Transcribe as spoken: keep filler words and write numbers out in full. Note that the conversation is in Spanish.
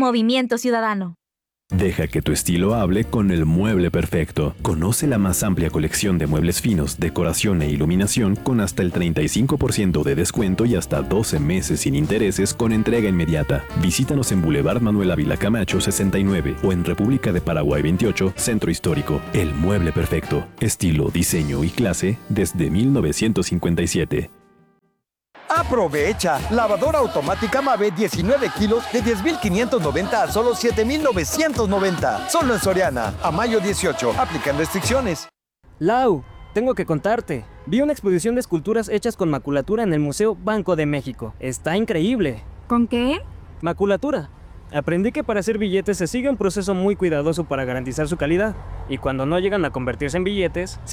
Movimiento Ciudadano. Deja que tu estilo hable con el mueble perfecto. Conoce la más amplia colección de muebles finos, decoración e iluminación con hasta el treinta y cinco por ciento de descuento y hasta doce meses sin intereses con entrega inmediata. Visítanos en Boulevard Manuel Ávila Camacho sesenta y nueve o en República de Paraguay veintiocho, Centro Histórico. El mueble perfecto. Estilo, diseño y clase desde mil novecientos cincuenta y siete. ¡Aprovecha! Lavadora automática Mave diecinueve kilos de diez mil quinientos noventa a solo siete mil novecientos noventa. Solo en Soriana. A mayo dieciocho. Aplican restricciones. Lau, tengo que contarte. Vi una exposición de esculturas hechas con maculatura en el Museo Banco de México. Está increíble. ¿Con qué? Maculatura. Aprendí que para hacer billetes se sigue un proceso muy cuidadoso para garantizar su calidad. Y cuando no llegan a convertirse en billetes,